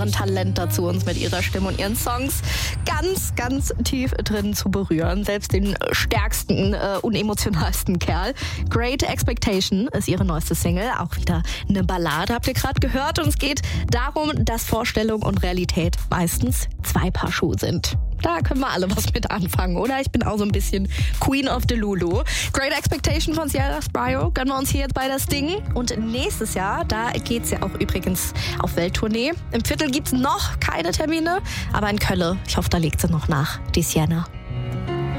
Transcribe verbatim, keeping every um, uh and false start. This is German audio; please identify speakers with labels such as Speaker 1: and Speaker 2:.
Speaker 1: ein Talent dazu, uns mit ihrer Stimme und ihren Songs ganz, ganz tief drin zu berühren. Selbst den stärksten, äh, unemotionalsten Kerl. Great Expectation ist ihre neueste Single. Auch wieder eine Ballade, habt ihr gerade gehört. Und es geht darum, dass Vorstellung und Realität meistens zwei Paar Schuhe sind. Da können wir alle was mit anfangen, oder? Ich bin auch so ein bisschen Queen of Delulu. Great Expectation von Sierra Sprayo gönnen wir uns hier jetzt bei das Ding. Und nächstes Jahr, da geht's ja auch übrigens auf Welttournee. Im Viertel gibt's noch keine Termine, aber in Köln, ich hoffe, da legt sie noch nach, die Sienna.